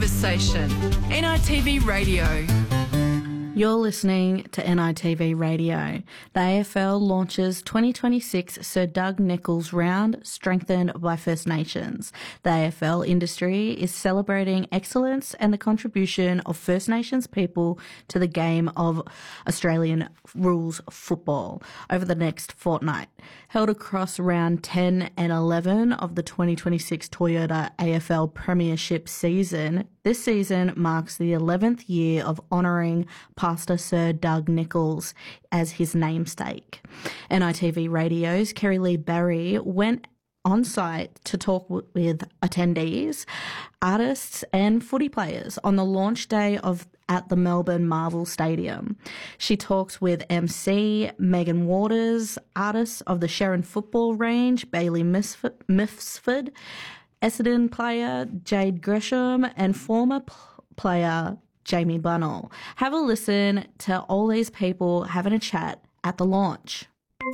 conversation. NITV Radio. You're listening to NITV Radio. The AFL launches 2026 Sir Doug Nicholls round, strengthened by First Nations. The AFL industry is celebrating excellence and the contribution of First Nations people to the game of Australian rules football over the next fortnight. Held across round 10 and 11 of the 2026 Toyota AFL Premiership season, this season marks the 11th year of honouring Pastor Sir Doug Nicholls as his namesake. NITV Radio's Kerry Lee Barry went on site to talk with attendees, artists and footy players on the launch day at the Melbourne Marvel Stadium. She talked with MC Megan Waters, artists of the Sherrin football range, Bailey Mifsford, Essendon player Jade Gresham and former player Jamie Bunnell. Have a listen to all these people having a chat at the launch.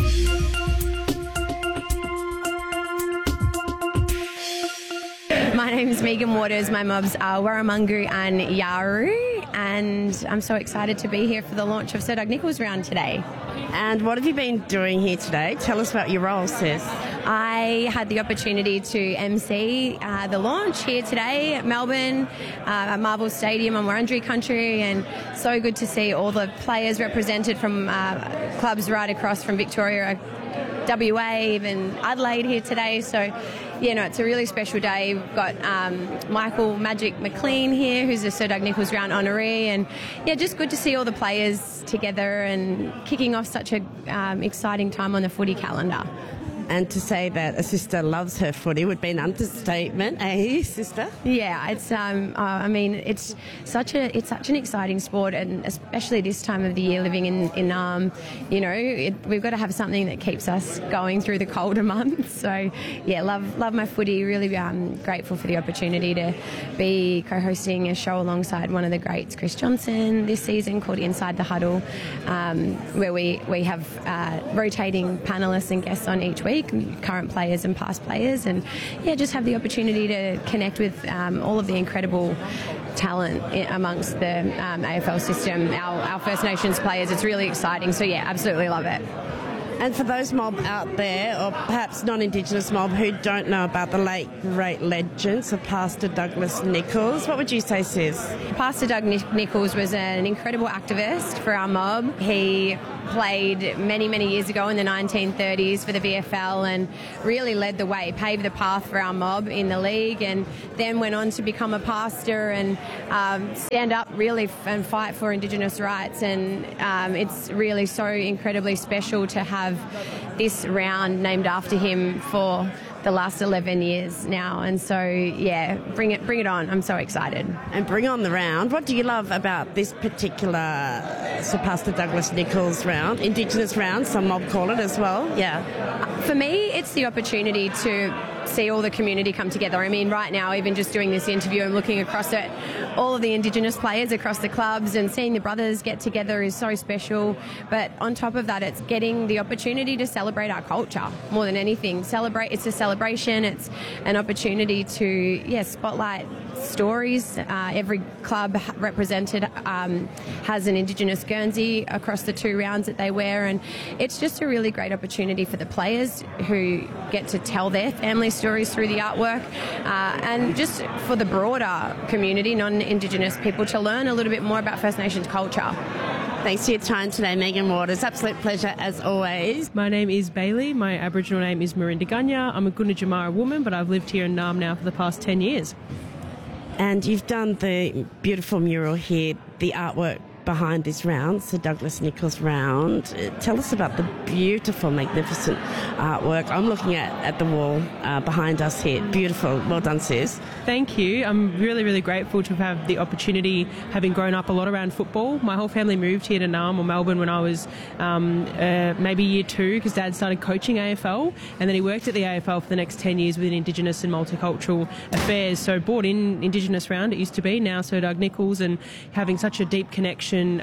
My name is Megan Waters. My mobs are Warramungu and Yaru, and I'm so excited to be here for the launch of Sir Doug Nicholls round today. And what have you been doing here today? Tell us about your role, sis. I had the opportunity to MC the launch here today at Melbourne, at Marvel Stadium on Wurundjeri country, and so good to see all the players represented from clubs right across from Victoria, WA, even Adelaide here today. So, it's a really special day. We've got Michael Magic McLean here, who's a Sir Doug Nicholls round honoree, and just good to see all the players together and kicking off such a exciting time on the footy calendar. And to say that a sister loves her footy would be an understatement, eh, sister? Yeah, it's it's such an exciting sport, and especially this time of the year, living in we've got to have something that keeps us going through the colder months. So love my footy. Really grateful for the opportunity to be co-hosting a show alongside one of the greats, Chris Johnson, this season called Inside the Huddle, where we have rotating panellists and guests on each week, current players and past players, and just have the opportunity to connect with all of the incredible talent amongst the AFL system, our First Nations players. It's really exciting, so absolutely love it. And for those mob out there, or perhaps non-Indigenous mob who don't know about the late great legends of Pastor Douglas Nicholls, what would you say, sis? Pastor Doug Nicholls was an incredible activist for our mob. He played many years ago in the 1930s for the VFL and really led the way, paved the path for our mob in the league, and then went on to become a pastor and stand up really and fight for Indigenous rights. And it's really so incredibly special to have this round named after him for the last 11 years now, and so bring it on. I'm so excited. And bring on the round. What do you love about this particular Sir Pastor Douglas Nicholls round, Indigenous round, some mob call it as well? For me, it's the opportunity to see all the community come together. I mean, right now, even just doing this interview, I'm looking across at all of the Indigenous players across the clubs, and seeing the brothers get together is so special. But on top of that, it's getting the opportunity to celebrate our culture more than anything. It's a celebration. It's an opportunity to, spotlight stories. Every club represented has an Indigenous Guernsey across the two rounds that they wear, and it's just a really great opportunity for the players who get to tell their family stories through the artwork, and just for the broader community, non-Indigenous people, to learn a little bit more about First Nations culture. Thanks for your time today, Megan Waters. Absolute pleasure as always. My name is Bailey. My Aboriginal name is Marinda Gunya. I'm a Gunditjmara woman, but I've lived here in Naarm now for the past 10 years. And you've done the beautiful mural here, the artwork behind this round, Sir Douglas Nicholls round. Tell us about the beautiful, magnificent artwork. I'm looking at the wall behind us here. Beautiful. Well done, sis. Thank you. I'm really, really grateful to have the opportunity, having grown up a lot around football. My whole family moved here to Naarm or Melbourne when I was maybe year 2, because Dad started coaching AFL, and then he worked at the AFL for the next 10 years within Indigenous and multicultural affairs. So brought in Indigenous round, it used to be, now Sir Doug Nicholls, and having such a deep connection connection,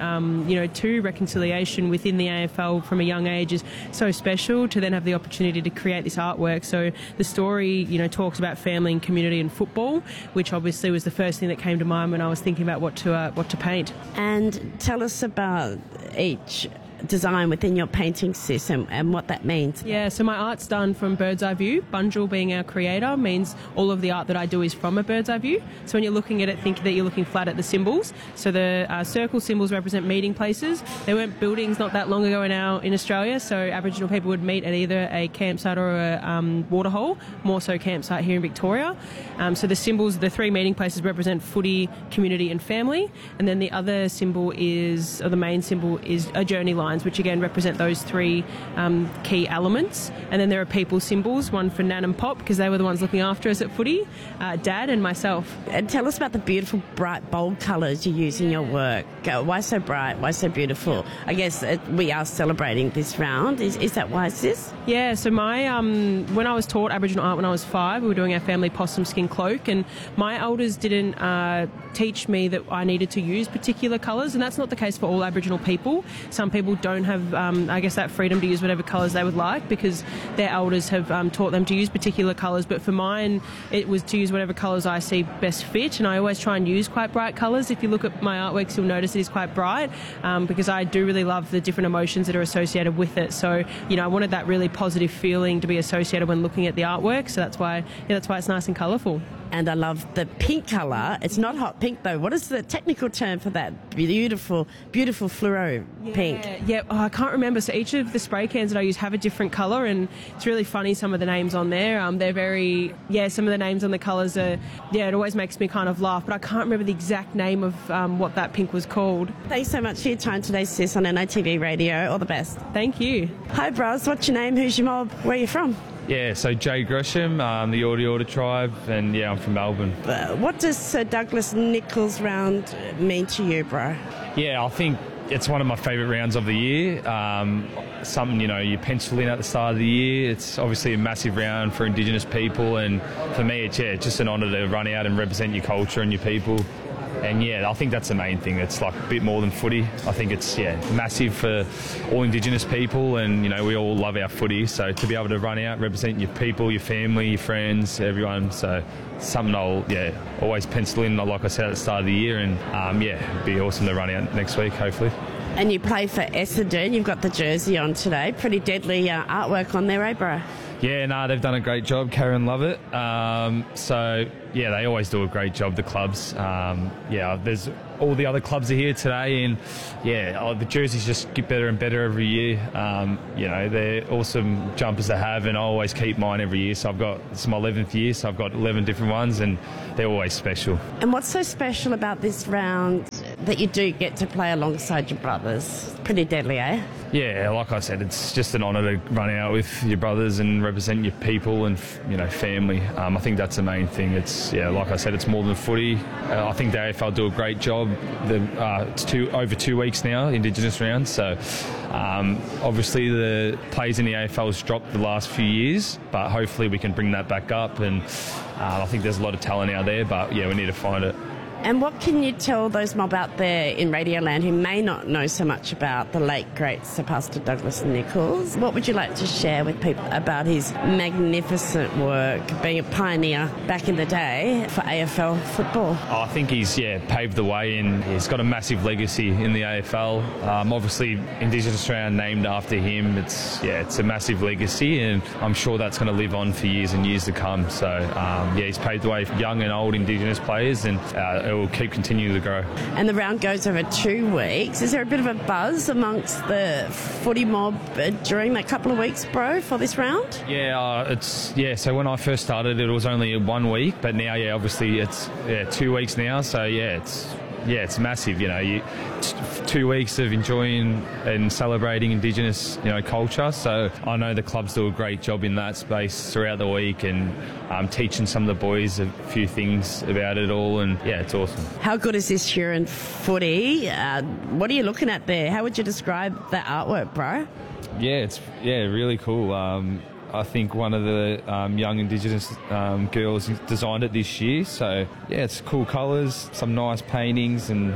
to reconciliation within the AFL from a young age is so special, to then have the opportunity to create this artwork. So the story, talks about family and community and football, which obviously was the first thing that came to mind when I was thinking about what to paint. And tell us about each design within your painting system and what that means. Yeah, so my art's done from bird's eye view. Bunjil, being our creator, means all of the art that I do is from a bird's eye view. So when you're looking at it, think that you're looking flat at the symbols. So the circle symbols represent meeting places. There weren't buildings not that long ago in Australia, so Aboriginal people would meet at either a campsite or a waterhole, more so campsite here in Victoria. So the symbols, the three meeting places, represent footy, community and family. And then the other symbol the main symbol is a journey lines, which again represent those three key elements. And then there are people symbols, one for Nan and Pop, because they were the ones looking after us at footy, Dad and myself. And tell us about the beautiful, bright, bold colours you use in your work. Why so bright? Why so beautiful? I guess we are celebrating this round. Is that why it's this? Yeah, so my when I was taught Aboriginal art when I was 5, we were doing our family possum skin cloak, and my elders didn't teach me that I needed to use particular colours, and that's not the case for all Aboriginal people. Some people don't have, that freedom to use whatever colours they would like because their elders have taught them to use particular colours. But for mine, it was to use whatever colours I see best fit, and I always try and use quite bright colours. If you look at my artworks, you'll notice it is quite bright because I do really love the different emotions that are associated with it. So, I wanted that really positive feeling to be associated when looking at the artwork. So that's why it's nice and colourful. And I love the pink colour. It's not hot pink though. What is the technical term for that beautiful, beautiful fluoro pink? Yeah, I can't remember. So each of the spray cans that I use have a different colour, and it's really funny, some of the names on there. They're very, some of the names on the colours are, it always makes me kind of laugh, but I can't remember the exact name of what that pink was called. Thanks so much for your time today, sis, on NITV Radio. All the best. Thank you. Hi, bros. What's your name? Who's your mob? Where are you from? Yeah, so Jay Gresham, the Order tribe, and I'm from Melbourne. What does Sir Douglas Nicholls round mean to you, bro? Yeah, I think it's one of my favourite rounds of the year. Something, you pencil in at the start of the year. It's obviously a massive round for Indigenous people, and for me, it's just an honour to run out and represent your culture and your people. And I think that's the main thing. It's like a bit more than footy. I think it's massive for all Indigenous people, and we all love our footy. So to be able to run out, represent your people, your family, your friends, everyone. So something I'll always pencil in, like I said at the start of the year, and it'd be awesome to run out next week, hopefully. And you play for Essendon. You've got the jersey on today. Pretty deadly artwork on there, eh, bro? Yeah, they've done a great job. Karen love it. They always do a great job, the clubs. There's all the other clubs are here today, and the jerseys just get better and better every year. They're awesome jumpers to have, and I always keep mine every year. So it's my 11th year, so I've got 11 different ones, and they're always special. And what's so special about this round that you do get to play alongside your brothers? Pretty deadly, eh? Yeah, like I said, it's just an honour to run out with your brothers and represent your people and family. I think that's the main thing. It's like I said, it's more than footy. I think the AFL do a great job. It's over 2 weeks now, Indigenous round. So obviously the players in the AFL has dropped the last few years, but hopefully we can bring that back up. And I think there's a lot of talent out there, but we need to find it. And what can you tell those mob out there in Radioland who may not know so much about the late, great Sir Pastor Douglas Nicholls? What would you like to share with people about his magnificent work, being a pioneer back in the day for AFL football? I think he's paved the way, and he's got a massive legacy in the AFL. Obviously, Indigenous round named after him. It's a massive legacy, and I'm sure that's going to live on for years and years to come. So he's paved the way for young and old Indigenous players, and it will keep continuing to grow. And the round goes over 2 weeks. Is there a bit of a buzz amongst the footy mob during that couple of weeks, bro, for this round? So when I first started, it was only 1 week, but now, obviously it's 2 weeks now. So it's massive. 2 weeks of enjoying and celebrating Indigenous, culture. So I know the clubs do a great job in that space throughout the week, and teaching some of the boys a few things about it all, and it's awesome. How good is this Huron footy? What are you looking at there? How would you describe that artwork, bro? Yeah, it's really cool. I think one of the young Indigenous girls designed it this year. So, it's cool colours, some nice paintings, and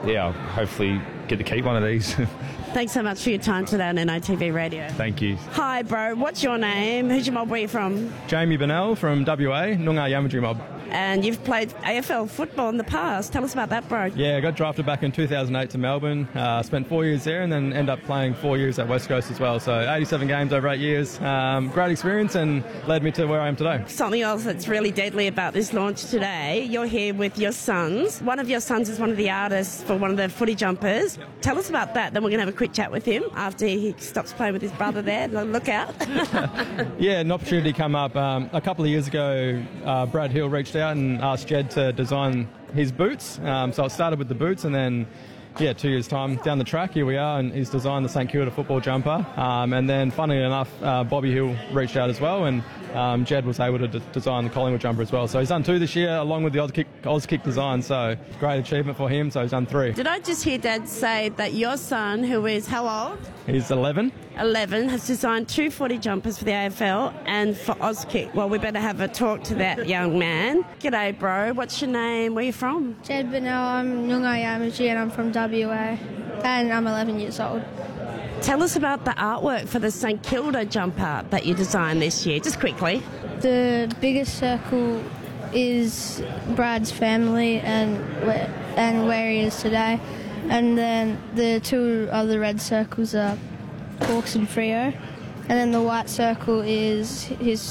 yeah, I'll hopefully get to keep one of these. Thanks so much for your time today on NITV Radio. Thank you. Hi, bro. What's your name? Who's your mob? Where are you from? Jamie Bennell from WA, Noongar Yamatji mob. And you've played AFL football in the past. Tell us about that, bro. Yeah, I got drafted back in 2008 to Melbourne. Spent 4 years there and then ended up playing 4 years at West Coast as well. So 87 games over 8 years. Great experience and led me to where I am today. Something else that's really deadly about this launch today, you're here with your sons. One of your sons is one of the artists for one of the footy jumpers. Tell us about that. Then we're going to have a quick chat with him after he stops playing with his brother there. Look out. Yeah, an opportunity come up a couple of years ago. Brad Hill reached out and asked Jed to design his boots. So it started with the boots and then, 2 years' time down the track, here we are, and he's designed the St Kilda football jumper. And then, funnily enough, Bobby Hill reached out as well, and Jed was able to design the Collingwood jumper as well. So he's done 2 this year, along with the Auskick design. So great achievement for him. So he's done 3. Did I just hear Dad say that your son, who is how old? He's 11. 11, has designed 2 footy jumpers for the AFL and for Auskick. Well, we better have a talk to that young man. G'day, bro. What's your name? Where are you from? Jed Bennell, I'm Noongar Yamatji and I'm from WA and I'm 11 years old. Tell us about the artwork for the St Kilda jumper that you designed this year, just quickly. The biggest circle is Brad's family and where he is today. And then the 2 other red circles are Hawks and Freo. And then the white circle is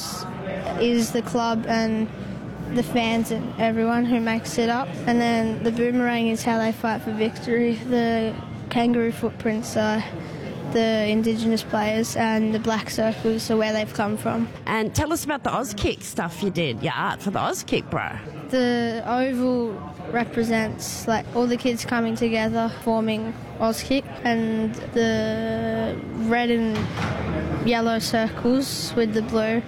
the club and the fans and everyone who makes it up. And then the boomerang is how they fight for victory. The kangaroo footprints are the Indigenous players, and the black circles are where they've come from. And tell us about the Auskick stuff you did, your art for the Auskick, bro. The oval represents like all the kids coming together forming Auskick, and the red and yellow circles with the blue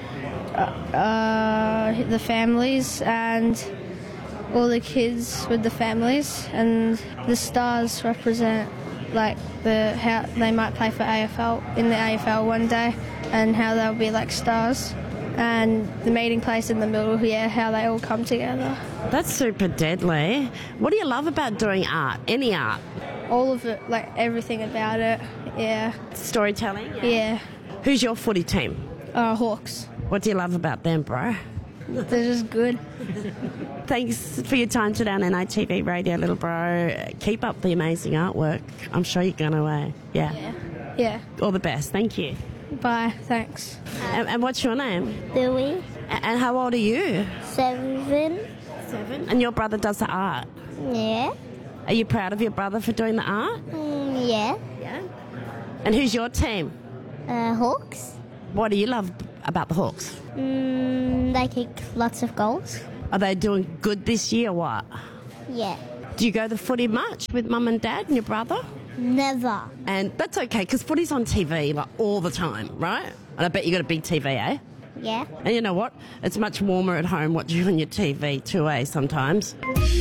the families, and all the kids with the families, and the stars represent like how they might play for AFL in the AFL one day, and how they'll be like stars, and the meeting place in the middle, how they all come together. That's super deadly. What do you love about doing art? Any art? All of it, like everything about it. Yeah. Storytelling? Yeah. Who's your footy team? Hawks. What do you love about them, bro? They're just good. Thanks for your time today on NITV Radio, little bro. Keep up the amazing artwork. I'm sure you're going to, Yeah. All the best. Thank you. Bye. Thanks. And what's your name? Louis. And how old are you? 7. 7. And your brother does the art? Yeah. Are you proud of your brother for doing the art? Yeah. Yeah. And who's your team? Hawks. What do you love about the Hawks? They kick lots of goals. Are they doing good this year or what? Yeah. Do you go to the footy much with mum and dad and your brother? Never. And that's okay, because footy's on TV like all the time, right? And I bet you got a big TV, eh? Yeah. And you know what? It's much warmer at home watching on your TV too, eh, sometimes.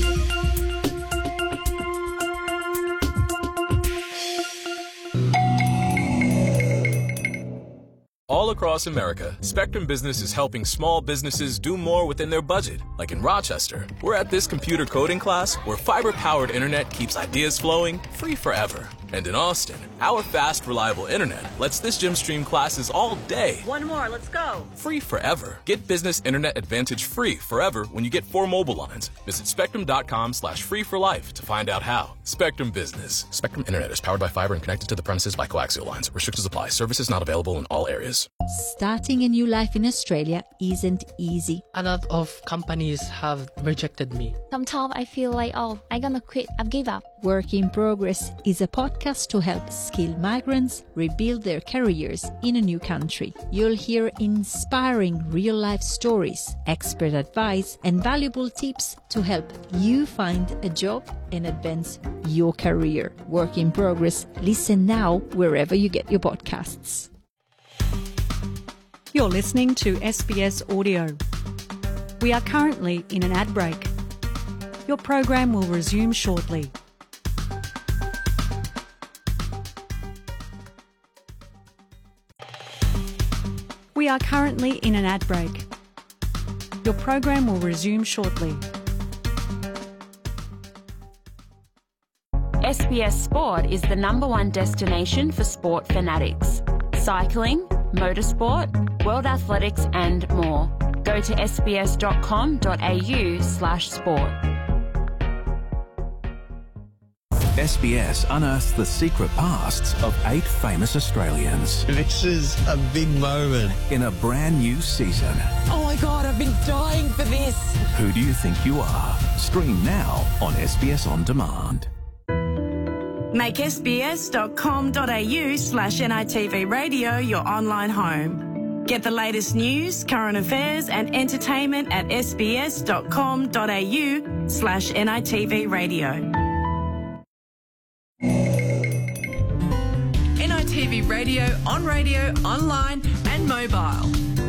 All across America, Spectrum Business is helping small businesses do more within their budget. Like in Rochester, we're at this computer coding class where fiber-powered internet keeps ideas flowing free forever. And in Austin, our fast, reliable internet lets this gym stream classes all day. One more, let's go. Free forever. Get Business Internet Advantage free forever when you get 4 mobile lines. Visit spectrum.com/free for life to find out how. Spectrum Business. Spectrum Internet is powered by fiber and connected to the premises by coaxial lines. Restrictions apply. Services not available in all areas. Starting a new life in Australia isn't easy. A lot of companies have rejected me. Sometimes I feel like, I'm gonna quit. I've give up. Work in Progress is a podcast to help skilled migrants rebuild their careers in a new country. You'll hear inspiring real-life stories, expert advice, and valuable tips to help you find a job and advance your career. Work in Progress. Listen now wherever you get your podcasts. You're listening to SBS Audio. We are currently in an ad break. Your program will resume shortly. We are currently in an ad break. Your program will resume shortly. SBS Sport is the #1 destination for sport fanatics. Cycling, motorsport, world athletics and more. Go to sbs.com.au/sport. SBS unearths the secret pasts of 8 famous Australians. This is a big moment. In a brand new season. Oh my God, I've been dying for this. Who do you think you are? Stream now on SBS On Demand. Make sbs.com.au/NITV radio your online home. Get the latest news, current affairs and entertainment at sbs.com.au/NITV radio. NITV Radio, on radio, online and mobile.